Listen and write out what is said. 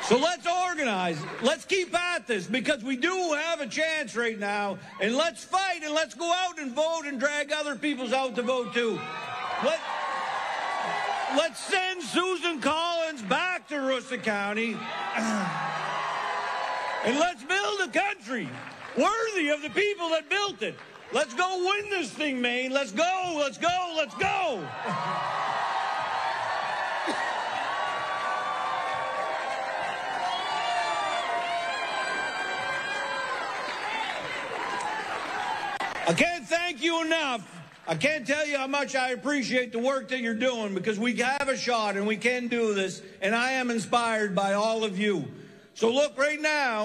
So let's organize. Let's keep at this because we do have a chance right now. And let's fight and let's go out and vote and drag other people's out to vote too. Let's send Susan Collins back to Aroostook County. And let's build a country worthy of the people that built it. Let's go win this thing, Maine. Let's go, let's go, let's go. I can't thank you enough. I can't tell you how much I appreciate the work that you're doing because we have a shot and we can do this, and I am inspired by all of you. So look, right now,